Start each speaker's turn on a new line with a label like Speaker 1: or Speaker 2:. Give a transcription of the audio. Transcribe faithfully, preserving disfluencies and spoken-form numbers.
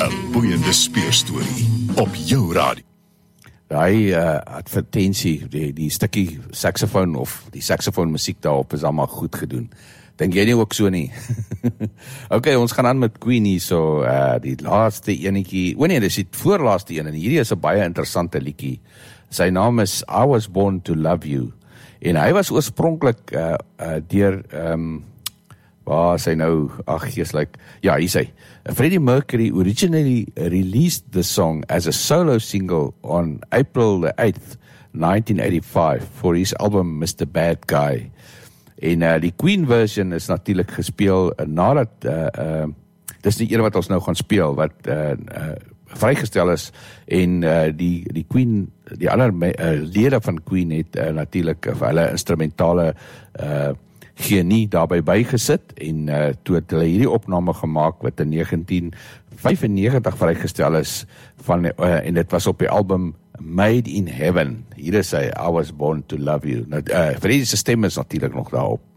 Speaker 1: 'n boeiende speurstorie op jou radio.
Speaker 2: Daai uh, advertensie, die, die stukkie saxofoon of die saxofoon musiek daarop is allemaal goed gedoen. Dink jy nie ook so nie? Ok, ons gaan aan met Queen hier, so uh, die laaste enetjie, o nee, dis die voorlaaste een, en hierdie is 'n baie interessante liedjie. Sy naam is I Was Born to Love You, en hy was oorspronklik uh, uh, deur, um, waar sy nou, ag geeslik, ja, hier sy, Freddie Mercury originally released the song as a solo single on April the eighth, nineteen eighty-five, for his album Mister Bad Guy. En uh, die Queen version is natuurlijk gespeel uh, nadat, uh, uh, dis die ene wat ons nou gaan speel, wat uh, uh, vrygestel is, en uh, die, die Queen, die ander uh, lede van Queen het uh, natuurlijk uh, hulle instrumentale uh, genie daarby bygesit, en uh, toe het hulle hierdie opname gemaakt, wat in negentien vyfennegentig vrygestel is, van, uh, en dit was op die album Made in Heaven. Hier is hy, I Was Born to Love You. Nou, uh, Freddie se stem is natuurlijk nog daarop.